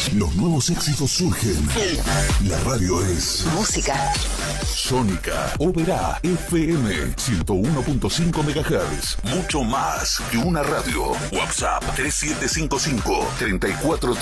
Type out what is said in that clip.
Los nuevos éxitos surgen. La radio es música. Sónica Oberá FM 101.5 MHz. Mucho más que una radio. WhatsApp 3755 34